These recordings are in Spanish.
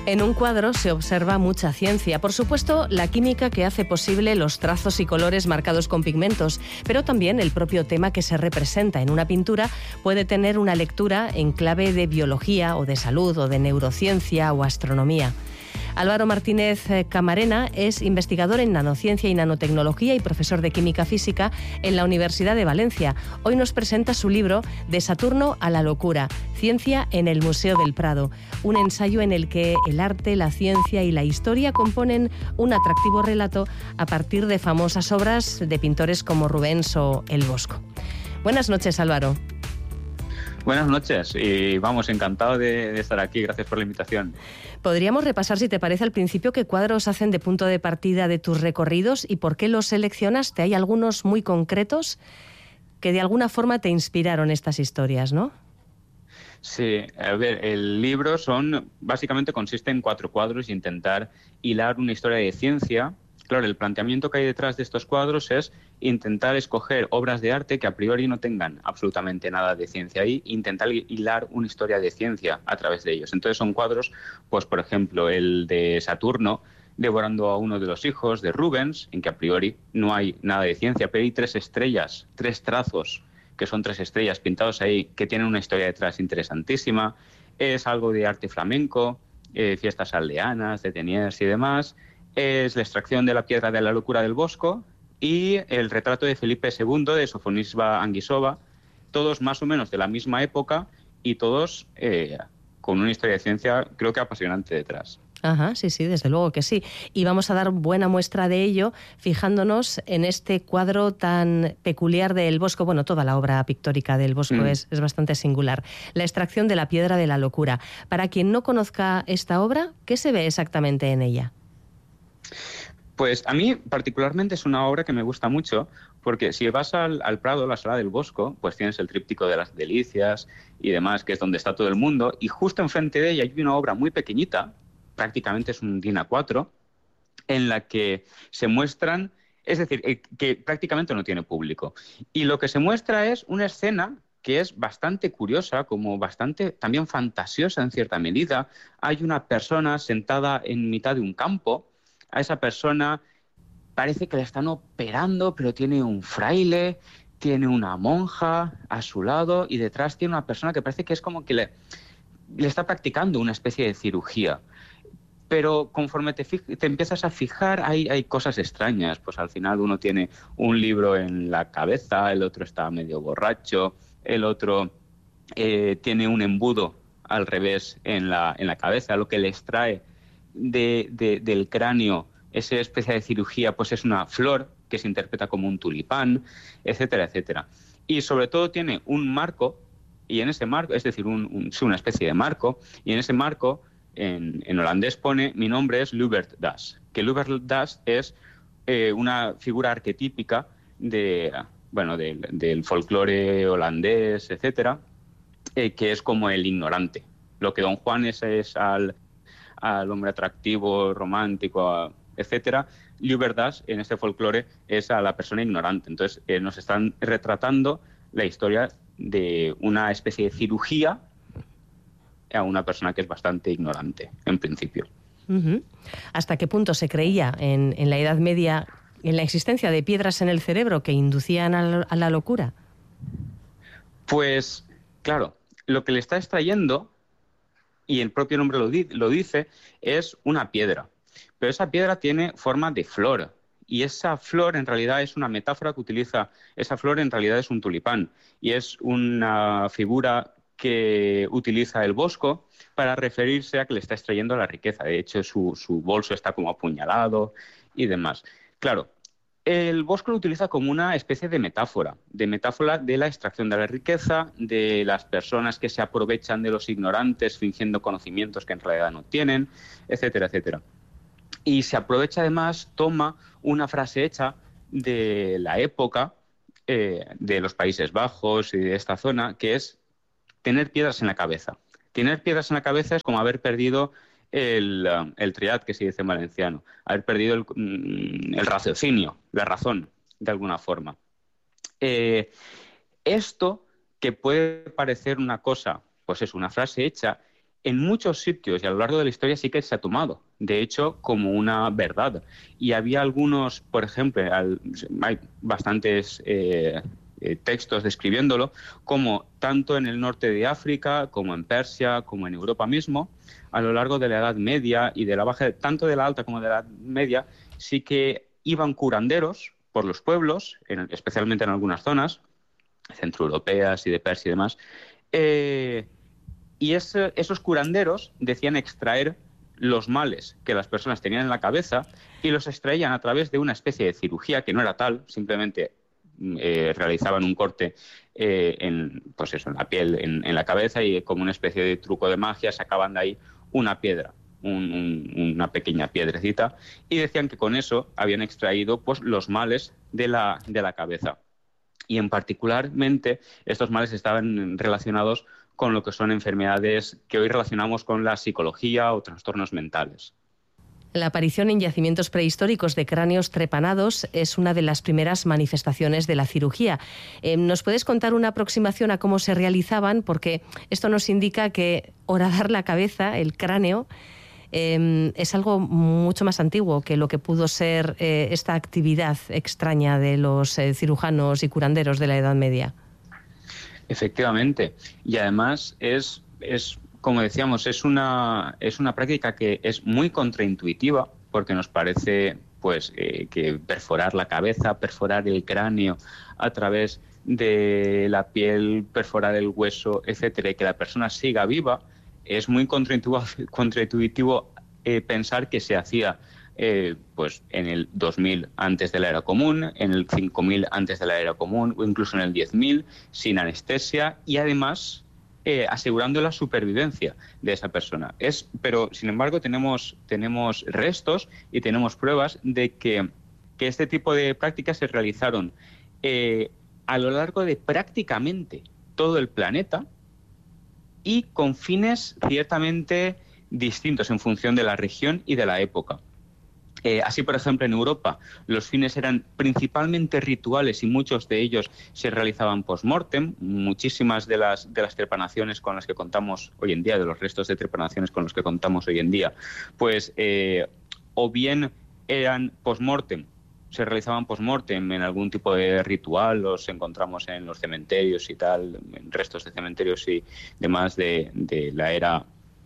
En un cuadro se observa mucha ciencia. Por supuesto, la química que hace posible los trazos y colores marcados con pigmentos, pero también el propio tema que se representa en una pintura puede tener una lectura en clave de biología o de salud o de neurociencia o astronomía. Álvaro Martínez Camarena es investigador en nanociencia y nanotecnología y profesor de química física en la Universidad de Valencia. Hoy nos presenta su libro De Saturno a la locura, Ciencia en el Museo del Prado, un ensayo en el que el arte, la ciencia y la historia componen un atractivo relato a partir de famosas obras de pintores como Rubens o El Bosco. Buenas noches, Álvaro. Buenas noches y vamos, encantado de estar aquí. Gracias por la invitación. Podríamos repasar, si te parece, al principio qué cuadros hacen de punto de partida de tus recorridos y por qué los seleccionaste. Hay algunos muy concretos que de alguna forma te inspiraron estas historias, ¿no? Sí, a ver, el libro básicamente consiste en 4 cuadros y intentar hilar una historia de ciencia. Claro, el planteamiento que hay detrás de estos cuadros es intentar escoger obras de arte que a priori no tengan absolutamente nada de ciencia ahí, e intentar hilar una historia de ciencia a través de ellos. Entonces son cuadros, pues por ejemplo, el de Saturno devorando a uno de los hijos de Rubens, en que a priori no hay nada de ciencia, pero hay 3 estrellas, 3 trazos, que son 3 estrellas pintados ahí, que tienen una historia detrás interesantísima. Es algo de arte flamenco, fiestas aldeanas, de Teniers y demás. Es la extracción de la piedra de la locura del Bosco y el retrato de Felipe II de Sofonisba Anguisova, todos más o menos de la misma época y todos con una historia de ciencia creo que apasionante detrás. Ajá, sí, desde luego que sí. Y vamos a dar buena muestra de ello fijándonos en este cuadro tan peculiar del Bosco. Bueno, toda la obra pictórica del Bosco es bastante singular. La extracción de la piedra de la locura. Para quien no conozca esta obra, ¿qué se ve exactamente en ella? Pues a mí particularmente es una obra que me gusta mucho porque si vas al Prado, la Sala del Bosco, pues tienes el tríptico de las Delicias y demás, que es donde está todo el mundo, y justo enfrente de ella hay una obra muy pequeñita, prácticamente es un DIN A4, en la que se muestran, es decir, que prácticamente no tiene público. Y lo que se muestra es una escena que es bastante curiosa, como bastante también fantasiosa en cierta medida. Hay una persona sentada en mitad de un campo. A esa persona parece que le están operando, pero tiene un fraile, tiene una monja a su lado y detrás tiene una persona que parece que es como que le está practicando una especie de cirugía. Pero conforme te empiezas a fijar, hay cosas extrañas. Pues al final uno tiene un libro en la cabeza, el otro está medio borracho, el otro tiene un embudo al revés en la cabeza, lo que le extrae del cráneo, esa especie de cirugía, pues es una flor que se interpreta como un tulipán, etcétera, etcétera. Y sobre todo tiene un marco, y en ese marco, es decir, una especie de marco, y en ese marco, en holandés pone, mi nombre es Lubert Das, que Lubert Das es una figura arquetípica del folclore holandés, etcétera, que es como el ignorante. Lo que Don Juan es al hombre atractivo, romántico, etcétera, Lubert Das en este folclore es a la persona ignorante. Entonces nos están retratando la historia de una especie de cirugía a una persona que es bastante ignorante, en principio. Uh-huh. ¿Hasta qué punto se creía en la Edad Media en la existencia de piedras en el cerebro que inducían a la locura? Pues, claro, lo que le está extrayendo, y el propio nombre lo dice, es una piedra. Pero esa piedra tiene forma de flor, y esa flor en realidad es una metáfora que utiliza. Esa flor en realidad es un tulipán, y es una figura que utiliza el Bosco para referirse a que le está extrayendo la riqueza. De hecho, su bolso está como apuñalado y demás. Claro, el Bosco lo utiliza como una especie de metáfora de la extracción de la riqueza, de las personas que se aprovechan de los ignorantes fingiendo conocimientos que en realidad no tienen, etcétera, etcétera. Y se aprovecha además, toma una frase hecha de la época de los Países Bajos y de esta zona, que es tener piedras en la cabeza. Tener piedras en la cabeza es como haber perdido el triad, que se dice en valenciano, haber perdido el raciocinio, la razón, de alguna forma. Esto, que puede parecer una cosa, pues es una frase hecha, en muchos sitios y a lo largo de la historia sí que se ha tomado, de hecho, como una verdad. Y había algunos, por ejemplo, hay bastantes textos describiéndolo, como tanto en el norte de África, como en Persia, como en Europa mismo, a lo largo de la Edad Media y de la baja, tanto de la alta como de la Edad Media, sí que iban curanderos por los pueblos, especialmente en algunas zonas, centroeuropeas y de Persia y demás, y esos curanderos decían extraer los males que las personas tenían en la cabeza y los extraían a través de una especie de cirugía que no era tal, simplemente realizaban un corte en la piel, en la cabeza, y como una especie de truco de magia sacaban de ahí una piedra, una pequeña piedrecita, y decían que con eso habían extraído pues los males de la cabeza. Y en particularmente estos males estaban relacionados con lo que son enfermedades que hoy relacionamos con la psicología o trastornos mentales. La aparición en yacimientos prehistóricos de cráneos trepanados es una de las primeras manifestaciones de la cirugía. ¿Nos puedes contar una aproximación a cómo se realizaban? Porque esto nos indica que horadar la cabeza, el cráneo, es algo mucho más antiguo que lo que pudo ser esta actividad extraña de los cirujanos y curanderos de la Edad Media. Efectivamente. Y además es como decíamos, es una práctica que es muy contraintuitiva, porque nos parece pues que perforar la cabeza, perforar el cráneo a través de la piel, perforar el hueso, etcétera, y que la persona siga viva, es muy contraintuitivo pensar que se hacía pues en el 2000 antes de la era común, en el 5000 antes de la era común, o incluso en el 10.000 sin anestesia, y además asegurando la supervivencia de esa persona. Pero, sin embargo, tenemos restos y tenemos pruebas de que este tipo de prácticas se realizaron a lo largo de prácticamente todo el planeta y con fines ciertamente distintos en función de la región y de la época. Así, por ejemplo, en Europa los fines eran principalmente rituales y muchos de ellos se realizaban post-mortem. Muchísimas de las trepanaciones con las que contamos hoy en día, de los restos de trepanaciones con los que contamos hoy en día, pues o bien eran post-mortem, se realizaban post-mortem en algún tipo de ritual, los encontramos en los cementerios y tal, en restos de cementerios y demás de la era,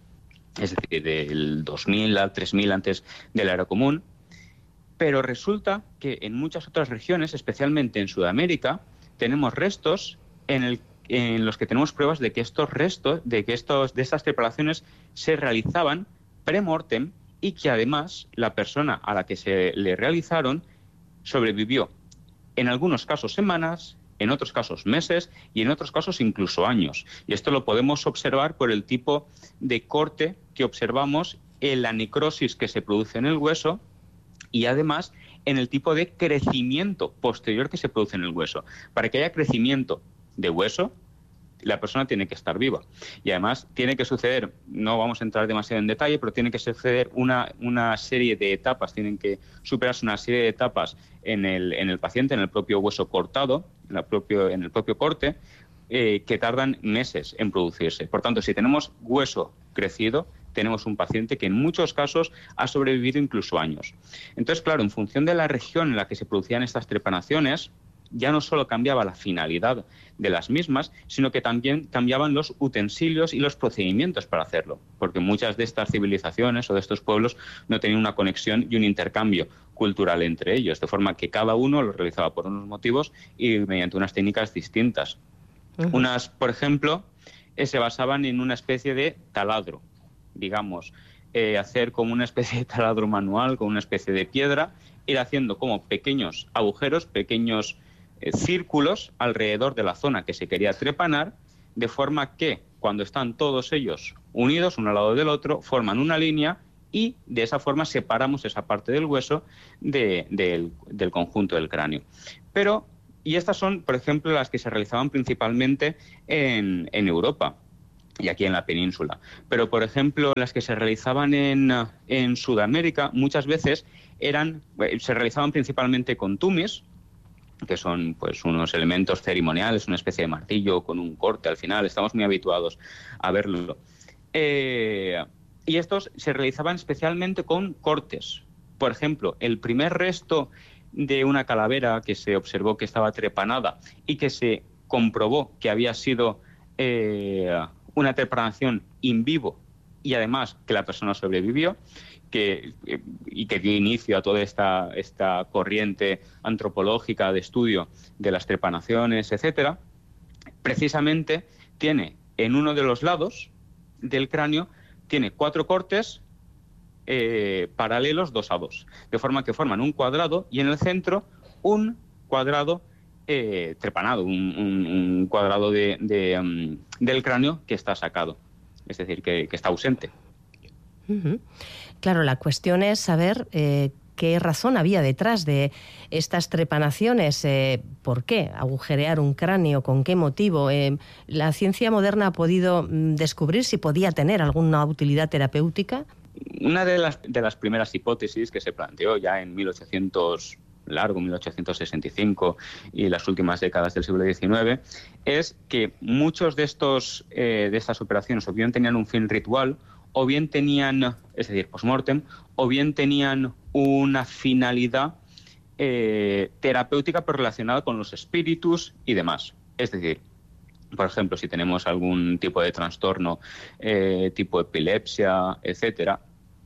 es decir, del 2000 al 3000 antes de la era común. Pero resulta que en muchas otras regiones, especialmente en Sudamérica, tenemos restos en los que tenemos pruebas de que estos restos, de estas preparaciones se realizaban pre-mortem y que además la persona a la que se le realizaron sobrevivió, en algunos casos semanas, en otros casos meses y en otros casos incluso años. Y esto lo podemos observar por el tipo de corte que observamos en la necrosis que se produce en el hueso y además en el tipo de crecimiento posterior que se produce en el hueso. Para que haya crecimiento de hueso, la persona tiene que estar viva. Y además tiene que suceder, no vamos a entrar demasiado en detalle, pero tiene que suceder una serie de etapas, tienen que superarse una serie de etapas en el paciente, en el propio hueso cortado, en el propio corte, que tardan meses en producirse. Por tanto, si tenemos hueso crecido, tenemos un paciente que en muchos casos ha sobrevivido incluso años. Entonces, claro, en función de la región en la que se producían estas trepanaciones, ya no solo cambiaba la finalidad de las mismas, sino que también cambiaban los utensilios y los procedimientos para hacerlo, porque muchas de estas civilizaciones o de estos pueblos no tenían una conexión y un intercambio cultural entre ellos, de forma que cada uno lo realizaba por unos motivos y mediante unas técnicas distintas. Uh-huh. Unas, por ejemplo, se basaban en una especie de taladro, digamos, hacer como una especie de taladro manual, con una especie de piedra, ir haciendo como pequeños agujeros, pequeños círculos alrededor de la zona que se quería trepanar, de forma que cuando están todos ellos unidos uno al lado del otro, forman una línea y de esa forma separamos esa parte del hueso del conjunto del cráneo. Y estas son, por ejemplo, las que se realizaban principalmente en Europa y aquí en la península. Pero, por ejemplo, las que se realizaban en Sudamérica muchas veces se realizaban principalmente con tumis, que son pues unos elementos ceremoniales, una especie de martillo con un corte al final, estamos muy habituados a verlo. Y estos se realizaban especialmente con cortes. Por ejemplo, el primer resto de una calavera que se observó que estaba trepanada y que se comprobó que había sido una trepanación in vivo y además que la persona sobrevivió y que dio inicio a toda esta corriente antropológica de estudio de las trepanaciones, etcétera, precisamente tiene en uno de los lados del cráneo tiene 4 cortes paralelos 2 a 2, de forma que forman un cuadrado y en el centro un cuadrado trepanado, un cuadrado del cráneo que está sacado, es decir, que está ausente. Uh-huh. Claro, la cuestión es saber qué razón había detrás de estas trepanaciones, por qué agujerear un cráneo, con qué motivo. ¿La ciencia moderna ha podido descubrir si podía tener alguna utilidad terapéutica? Una de las primeras hipótesis que se planteó ya en 1865 y las últimas décadas del siglo XIX es que muchos de estas operaciones o bien tenían un fin ritual o bien tenían, es decir, post-mortem, o bien tenían una finalidad terapéutica pero relacionada con los espíritus y demás. Es decir, por ejemplo, si tenemos algún tipo de trastorno tipo epilepsia, etcétera,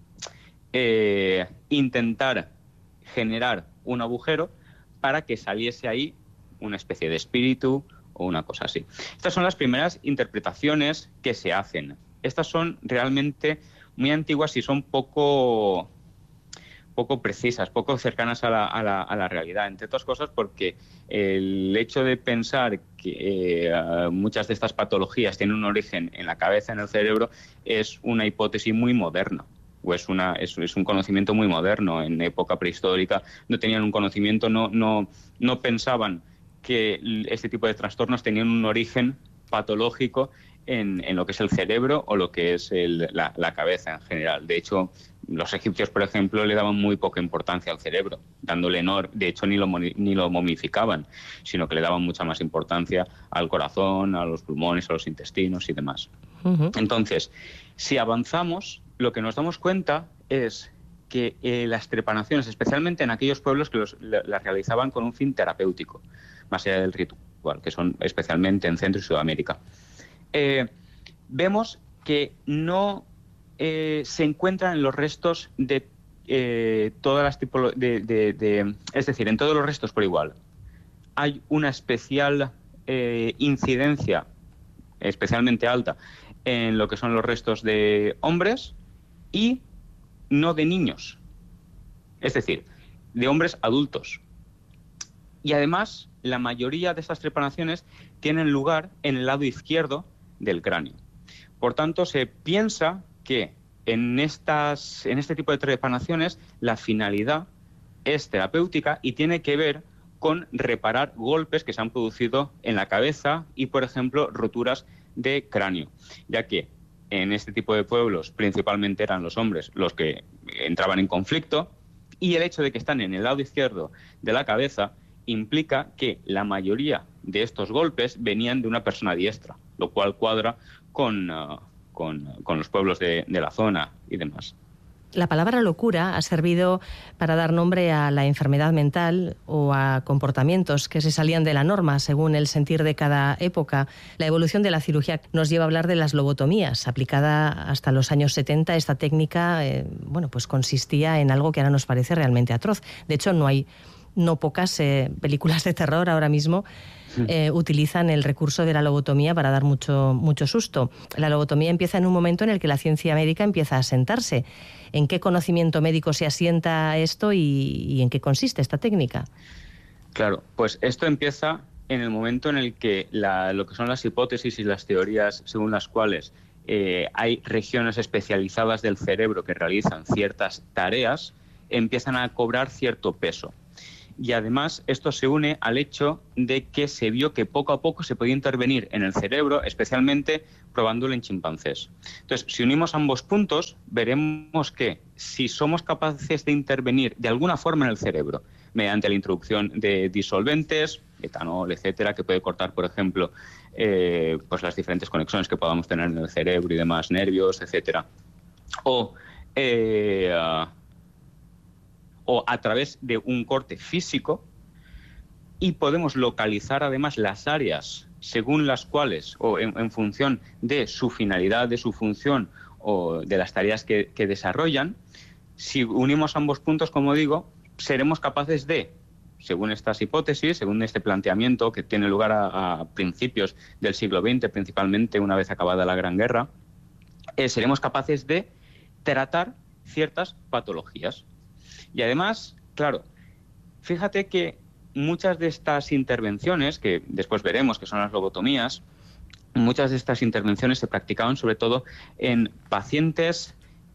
intentar generar un agujero para que saliese ahí una especie de espíritu o una cosa así. Estas son las primeras interpretaciones que se hacen. Estas son realmente muy antiguas y son poco precisas, poco cercanas a la realidad, entre otras cosas porque el hecho de pensar que muchas de estas patologías tienen un origen en la cabeza, en el cerebro, es una hipótesis muy moderna. O es un conocimiento muy moderno. En época prehistórica no tenían un conocimiento, no pensaban que este tipo de trastornos tenían un origen patológico en lo que es el cerebro o lo que es la cabeza en general. De hecho, los egipcios, por ejemplo, le daban muy poca importancia al cerebro, de hecho ni lo momificaban, sino que le daban mucha más importancia al corazón, a los pulmones, a los intestinos y demás. Uh-huh. Entonces, si avanzamos, lo que nos damos cuenta es que las trepanaciones, especialmente en aquellos pueblos que las realizaban con un fin terapéutico, más allá del ritual, que son especialmente en Centro y Sudamérica, vemos que no se encuentran en los restos de todas las tipologías, es decir, en todos los restos por igual. Hay una especial incidencia, especialmente alta, en lo que son los restos de hombres y no de niños, es decir, de hombres adultos. Y además, la mayoría de estas trepanaciones tienen lugar en el lado izquierdo del cráneo. Por tanto, se piensa que en este tipo de trepanaciones la finalidad es terapéutica y tiene que ver con reparar golpes que se han producido en la cabeza y, por ejemplo, roturas de cráneo, ya que en este tipo de pueblos principalmente eran los hombres los que entraban en conflicto y el hecho de que están en el lado izquierdo de la cabeza implica que la mayoría de estos golpes venían de una persona diestra, lo cual cuadra con los pueblos de la zona y demás. La palabra locura ha servido para dar nombre a la enfermedad mental o a comportamientos que se salían de la norma según el sentir de cada época. La evolución de la cirugía nos lleva a hablar de las lobotomías. Aplicada hasta los años 70, esta técnica pues consistía en algo que ahora nos parece realmente atroz. De hecho, no pocas películas de terror ahora mismo utilizan el recurso de la lobotomía para dar mucho susto. La lobotomía empieza en un momento en el que la ciencia médica empieza a asentarse. ¿En qué conocimiento médico se asienta esto y en qué consiste esta técnica? Claro, pues esto empieza en el momento en el que lo que son las hipótesis y las teorías según las cuales hay regiones especializadas del cerebro que realizan ciertas tareas, empiezan a cobrar cierto peso. Y además esto se une al hecho de que se vio que poco a poco se podía intervenir en el cerebro, especialmente probándolo en chimpancés. Entonces, si unimos ambos puntos, veremos que si somos capaces de intervenir de alguna forma en el cerebro, mediante la introducción de disolventes, etanol, etcétera, que puede cortar, por ejemplo, pues las diferentes conexiones que podamos tener en el cerebro y demás, nervios, etcétera. O a través de un corte físico, y podemos localizar además las áreas según las cuales, o en función de su finalidad, de su función o de las tareas que desarrollan. Si unimos ambos puntos, como digo, seremos capaces de, según estas hipótesis, según este planteamiento que tiene lugar a principios del siglo XX, principalmente una vez acabada la Gran Guerra, seremos capaces de tratar ciertas patologías. Y además, claro, fíjate que muchas de estas intervenciones, que después veremos que son las lobotomías, muchas de estas intervenciones se practicaban sobre todo en pacientes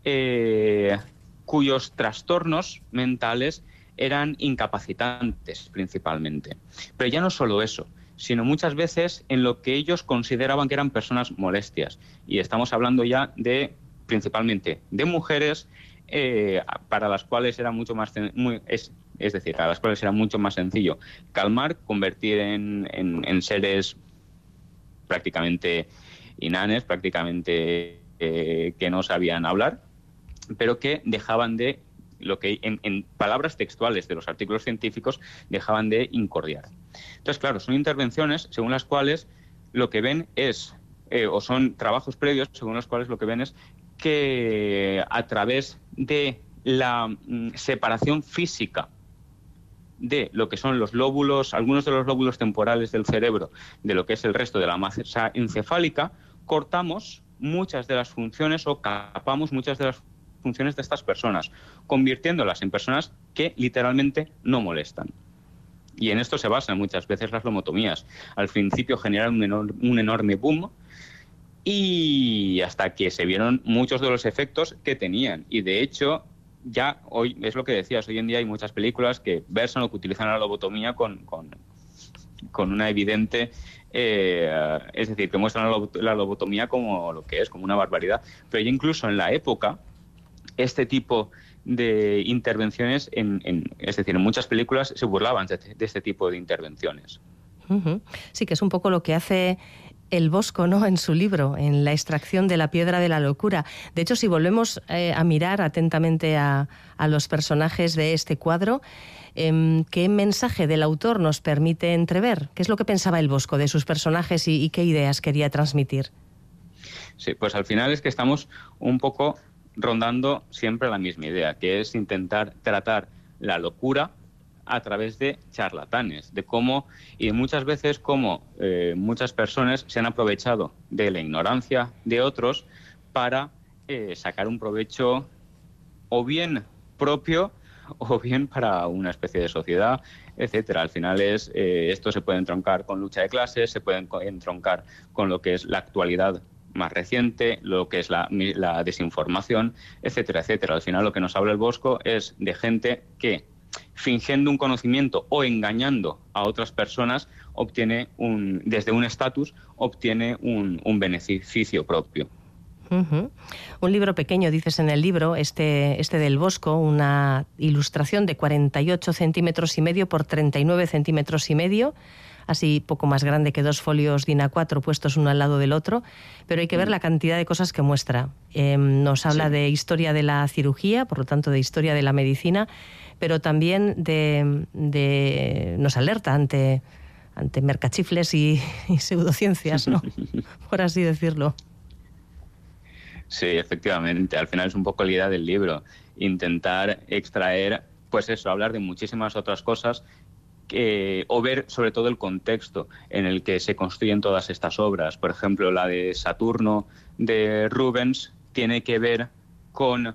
cuyos trastornos mentales eran incapacitantes principalmente. Pero ya no solo eso, sino muchas veces en lo que ellos consideraban que eran personas molestias. Y estamos hablando ya de, principalmente, de mujeres para las cuales era mucho más es decir, a las cuales era mucho más sencillo calmar, convertir en seres prácticamente inanes, prácticamente que no sabían hablar, pero que dejaban de, lo que en palabras textuales de los artículos científicos, dejaban de incordiar. Entonces, claro, son intervenciones según las cuales lo que ven es, o son trabajos previos según los cuales lo que ven es que a través de la separación física de lo que son los lóbulos, algunos de los lóbulos temporales del cerebro, de lo que es el resto de la masa encefálica, cortamos muchas de las funciones o capamos muchas de las funciones de estas personas, convirtiéndolas en personas que literalmente no molestan. Y en esto se basan muchas veces las lobotomías. Al principio generan un enorme boom, y hasta que se vieron muchos de los efectos que tenían. Y de hecho, ya hoy, es lo que decías, hoy en día hay muchas películas que versan o que utilizan la lobotomía con una evidente, es decir, que muestran la lobotomía como lo que es, como una barbaridad. Pero ya incluso en la época, este tipo de intervenciones, es decir, en muchas películas se burlaban de este tipo de intervenciones. Sí, que es un poco lo que hace el Bosco, ¿no?, en su libro, en La extracción de la piedra de la locura. De hecho, si volvemos a mirar atentamente a los personajes de este cuadro, ¿qué mensaje del autor nos permite entrever? ¿Qué es lo que pensaba el Bosco de sus personajes y qué ideas quería transmitir? Sí, pues al final es que estamos un poco rondando siempre la misma idea, que es intentar tratar la locura a través de charlatanes, de cómo, y muchas veces cómo muchas personas se han aprovechado de la ignorancia de otros para sacar un provecho o bien propio o bien para una especie de sociedad, etcétera. Al final esto se puede entroncar con lucha de clases, se puede entroncar con lo que es la actualidad más reciente, lo que es la desinformación, etcétera, etcétera. Al final lo que nos habla el Bosco es de gente que, fingiendo un conocimiento o engañando a otras personas, obtiene desde un estatus, obtiene un beneficio propio. Un libro pequeño, dices en el libro, este del Bosco, una ilustración de 48 centímetros y medio por 39 centímetros y medio, así poco más grande que 2 folios DIN A4 puestos uno al lado del otro, pero hay que ver la cantidad de cosas que muestra. Nos habla de historia de la cirugía, por lo tanto de historia de la medicina, pero también nos alerta ante mercachifles y pseudociencias, ¿no? Por así decirlo. Sí, efectivamente. Al final es un poco la idea del libro, intentar extraer, pues eso, hablar de muchísimas otras cosas o ver sobre todo el contexto en el que se construyen todas estas obras. Por ejemplo, la de Saturno de Rubens tiene que ver con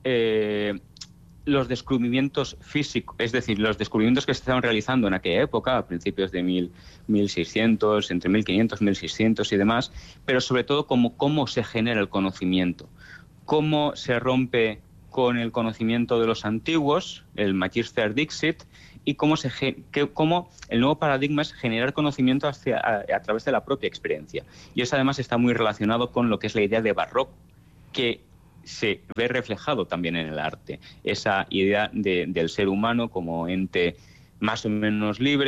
los descubrimientos físicos, es decir, los descubrimientos que se estaban realizando en aquella época, a principios de 1600, entre 1500, 1600 y demás, pero sobre todo cómo se genera el conocimiento, cómo se rompe con el conocimiento de los antiguos, el Magister Dixit, y cómo el nuevo paradigma es generar conocimiento a través de la propia experiencia. Y eso además está muy relacionado con lo que es la idea de barroco, que se ve reflejado también en el arte. Esa idea del ser humano como ente más o menos libre,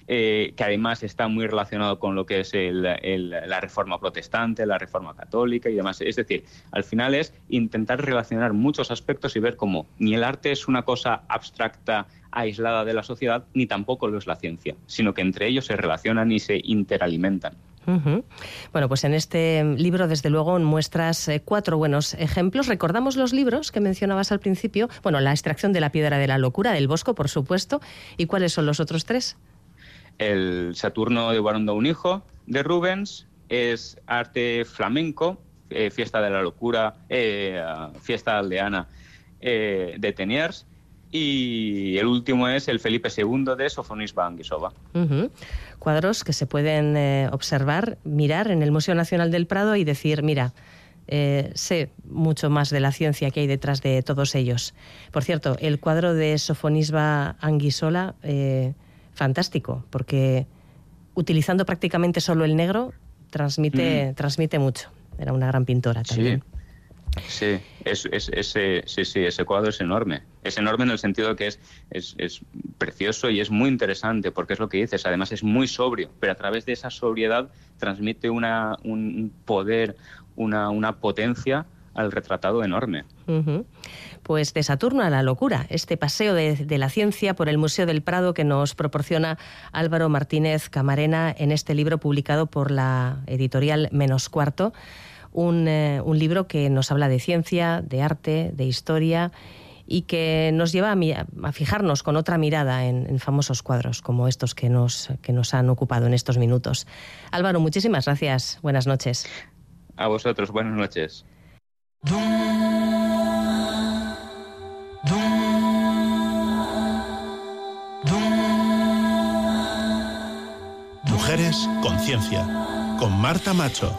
que además está muy relacionado con lo que es la Reforma protestante, la Reforma católica y demás. Es decir, al final es intentar relacionar muchos aspectos y ver cómo ni el arte es una cosa abstracta, aislada de la sociedad, ni tampoco lo es la ciencia, sino que entre ellos se relacionan y se interalimentan. Uh-huh. Bueno, pues en este libro, desde luego, muestras 4 buenos ejemplos. Recordamos los libros que mencionabas al principio. Bueno, La extracción de la piedra de la locura, del Bosco, por supuesto. ¿Y cuáles son los otros 3? El Saturno de Barón de Unijo, de Rubens, es arte flamenco, Fiesta de la locura, Fiesta aldeana, de Teniers. Y el último es el Felipe II de Sofonisba Anguisova. Uh-huh. Cuadros que se pueden observar, mirar en el Museo Nacional del Prado y decir, mira, sé mucho más de la ciencia que hay detrás de todos ellos. Por cierto, el cuadro de Sofonisba Anguissola, fantástico, porque utilizando prácticamente solo el negro, transmite mucho. Era una gran pintora también. Sí, ese cuadro es enorme. Es enorme en el sentido de que es precioso y es muy interesante, porque es lo que dices, además es muy sobrio, pero a través de esa sobriedad transmite un poder, una potencia al retratado enorme. Uh-huh. Pues de Saturno a la locura, este paseo de la ciencia por el Museo del Prado que nos proporciona Álvaro Martínez Camarena en este libro publicado por la editorial Menos Cuarto. Un libro que nos habla de ciencia, de arte, de historia y que nos lleva a fijarnos con otra mirada en famosos cuadros como estos que nos han ocupado en estos minutos. Álvaro, muchísimas gracias. Buenas noches. A vosotros, buenas noches. Mujeres con Ciencia, con Marta Macho.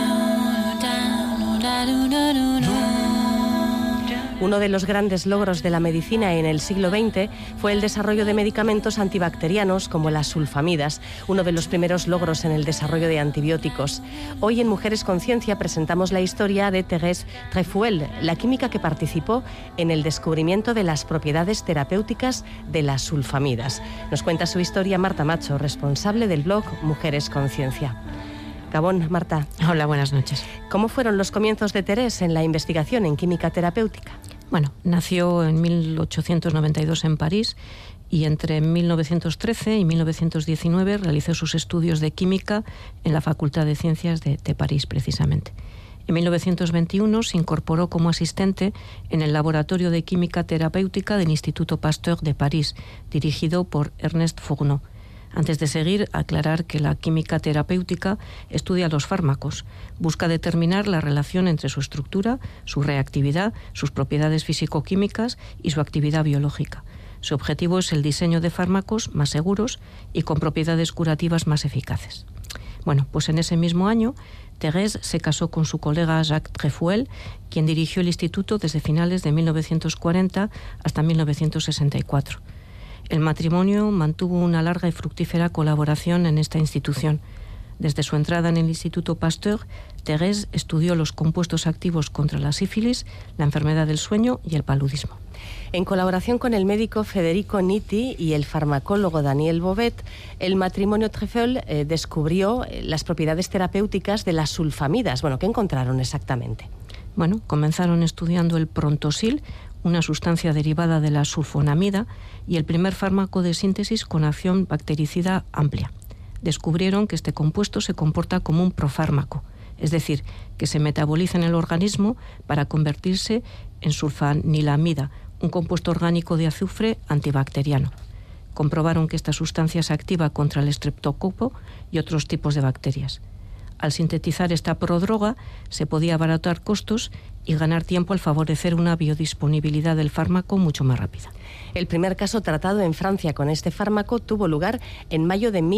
Uno de los grandes logros de la medicina en el siglo XX fue el desarrollo de medicamentos antibacterianos como las sulfamidas, uno de los primeros logros en el desarrollo de antibióticos. Hoy en Mujeres con Ciencia presentamos la historia de Thérèse Trefuel, la química que participó en el descubrimiento de las propiedades terapéuticas de las sulfamidas. Nos cuenta su historia Marta Macho, responsable del blog Mujeres con Ciencia. Gabón, Marta. Hola, buenas noches. ¿Cómo fueron los comienzos de Thérèse en la investigación en química terapéutica? Bueno, nació en 1892 en París y entre 1913 y 1919 realizó sus estudios de química en la Facultad de Ciencias de París, precisamente. En 1921 se incorporó como asistente en el Laboratorio de Química Terapéutica del Instituto Pasteur de París, dirigido por Ernest Fourneau. Antes de seguir, aclarar que la química terapéutica estudia los fármacos, busca determinar la relación entre su estructura, su reactividad, sus propiedades físico-químicas y su actividad biológica. Su objetivo es el diseño de fármacos más seguros y con propiedades curativas más eficaces. Bueno, pues en ese mismo año, Thérèse se casó con su colega Jacques Trefuel, quien dirigió el instituto desde finales de 1940 hasta 1964. El matrimonio mantuvo una larga y fructífera colaboración en esta institución. Desde su entrada en el Instituto Pasteur, Thérèse estudió los compuestos activos contra la sífilis, la enfermedad del sueño y el paludismo. En colaboración con el médico Federico Nitti y el farmacólogo Daniel Bovet, el matrimonio Trefuel descubrió las propiedades terapéuticas de las sulfamidas. Bueno, ¿qué encontraron exactamente? Bueno, comenzaron estudiando el prontosil, una sustancia derivada de la sulfonamida y el primer fármaco de síntesis con acción bactericida amplia. Descubrieron que este compuesto se comporta como un profármaco, es decir, que se metaboliza en el organismo para convertirse en sulfanilamida, un compuesto orgánico de azufre antibacteriano. Comprobaron que esta sustancia se activa contra el estreptococo y otros tipos de bacterias. Al sintetizar esta prodroga, se podía abaratar costos y ganar tiempo al favorecer una biodisponibilidad del fármaco mucho más rápida. El primer caso tratado en Francia con este fármaco tuvo lugar en mayo de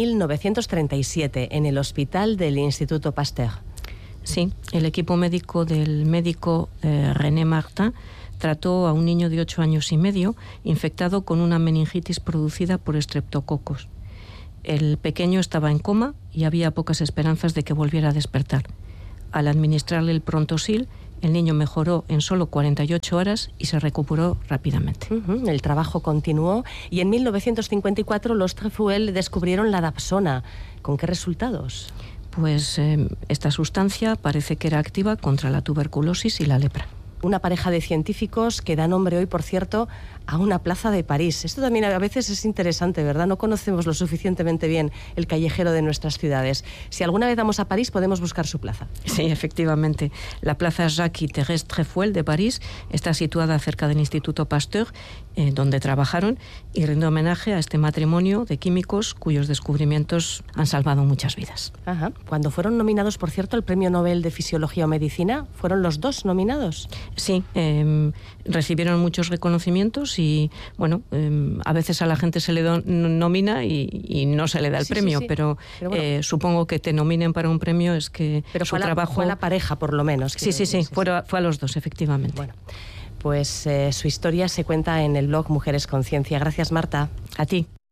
1937 en el hospital del Instituto Pasteur. Sí, el equipo médico del médico René Martin trató a un niño de 8 años y medio infectado con una meningitis producida por estreptococos. El pequeño estaba en coma y había pocas esperanzas de que volviera a despertar. Al administrarle el prontosil, El niño mejoró en solo 48 horas y se recuperó rápidamente. El trabajo continuó y en 1954 los Trefuel descubrieron la dapsona. ¿Con qué resultados? Pues esta sustancia parece que era activa contra la tuberculosis y la lepra. Una pareja de científicos que da nombre hoy, por cierto, a una plaza de París. Esto también a veces es interesante, ¿verdad? No conocemos lo suficientemente bien el callejero de nuestras ciudades. Si alguna vez vamos a París, podemos buscar su plaza. Sí, efectivamente. La plaza Jacques y Thérèse Trefuel de París está situada cerca del Instituto Pasteur, donde trabajaron, y rinde homenaje a este matrimonio de químicos cuyos descubrimientos han salvado muchas vidas. Ajá. Cuando fueron nominados, por cierto, al Premio Nobel de Fisiología o Medicina, ¿fueron los dos nominados? Sí, recibieron muchos reconocimientos y, bueno, a veces a la gente se le nomina y no se le da el premio, sí. Pero bueno, supongo que te nominen para un premio es que pero su trabajo... fue a la pareja, por lo menos. Sí, fue a los dos, efectivamente. Bueno, pues su historia se cuenta en el blog Mujeres Conciencia. Gracias, Marta. A ti.